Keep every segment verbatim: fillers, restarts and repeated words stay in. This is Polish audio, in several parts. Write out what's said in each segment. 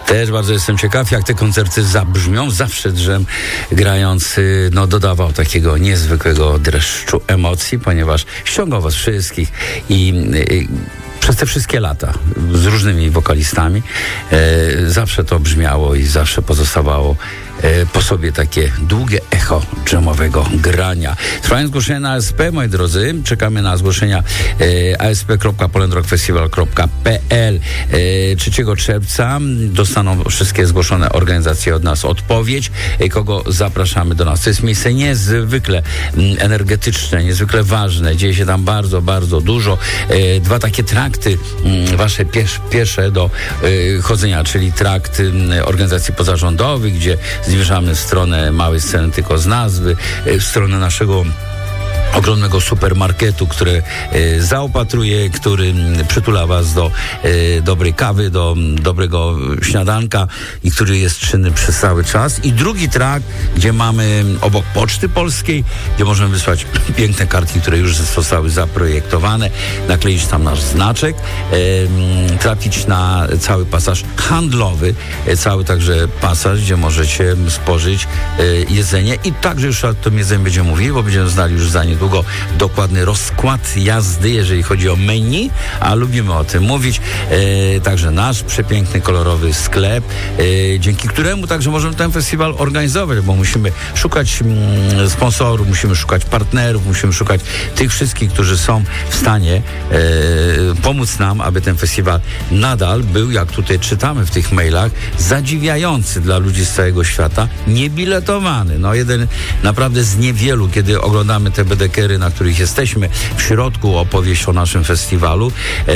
Też bardzo jestem ciekaw, jak te koncerty zabrzmią. Zawsze drzem grający no, dodawał takiego niezwykłego dreszczu emocji, ponieważ ściągał was wszystkich i, i przez te wszystkie lata z różnymi wokalistami e, zawsze to brzmiało i zawsze pozostawało e, po sobie takie długie echo dżemowego grania. Trwają zgłoszenia na A S P, moi drodzy. Czekamy na zgłoszenia e, a s p kropka poland rock festival kropka p l. E, trzeciego czerwca dostaną wszystkie zgłoszone organizacje od nas odpowiedź, e, kogo zapraszamy do nas. To jest miejsce niezwykle m, energetyczne, niezwykle ważne. Dzieje się tam bardzo, bardzo dużo. E, dwa takie trakty m, wasze piesz, piesze do e, chodzenia, czyli trakt m, organizacji pozarządowych, gdzie zmierzamy w stronę małej sceny tylko z nazwy, w stronę naszego ogromnego supermarketu, który e, zaopatruje, który m, przytula was do e, dobrej kawy, do m, dobrego śniadanka i który jest czynny przez cały czas. I drugi trakt, gdzie mamy obok Poczty Polskiej, gdzie możemy wysłać piękne kartki, które już zostały zaprojektowane, nakleić tam nasz znaczek, e, m, trafić na cały pasaż handlowy, e, cały także pasaż, gdzie możecie spożyć e, jedzenie i także już o tym jedzeniu będziemy mówili, bo będziemy znali już za nie długo dokładny rozkład jazdy, jeżeli chodzi o menu, a lubimy o tym mówić. E, także nasz przepiękny, kolorowy sklep, e, dzięki któremu także możemy ten festiwal organizować, bo musimy szukać mm, sponsorów, musimy szukać partnerów, musimy szukać tych wszystkich, którzy są w stanie e, pomóc nam, aby ten festiwal nadal był, jak tutaj czytamy w tych mailach, zadziwiający dla ludzi z całego świata, niebiletowany. No jeden naprawdę z niewielu, kiedy oglądamy te B D K-ery, na których jesteśmy, w środku opowieść o naszym festiwalu, e,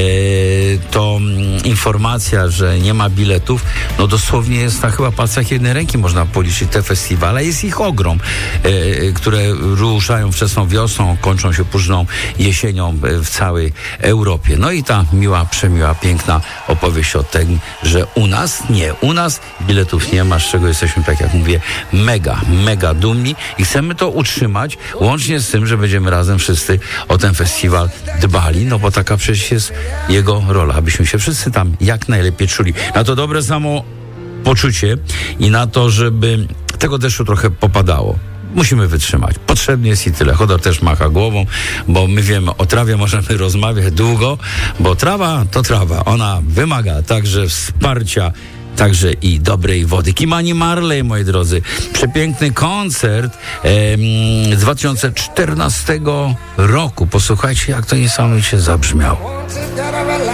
to mm, informacja, że nie ma biletów, no dosłownie jest na chyba palcach jednej ręki można policzyć te festiwale. Jest ich ogrom, e, które ruszają wczesną wiosną, kończą się późną jesienią w całej Europie. No i ta miła, przemiła, piękna opowieść o tym, że u nas nie, u nas biletów nie ma, z czego jesteśmy, tak jak mówię, mega, mega dumni i chcemy to utrzymać, łącznie z tym, że będziemy razem wszyscy o ten festiwal dbali, no bo taka przecież jest jego rola, abyśmy się wszyscy tam jak najlepiej czuli. Na to dobre samopoczucie i na to, żeby tego deszczu trochę popadało. Musimy wytrzymać. Potrzebny jest i tyle. Chodor też macha głową, bo my wiemy, o trawie możemy rozmawiać długo, bo trawa to trawa. Ona wymaga także wsparcia, także i dobrej wody. Kimani Marley, moi drodzy. Przepiękny koncert em, z dwa tysiące czternastego roku. Posłuchajcie, jak to niesamowicie zabrzmiało.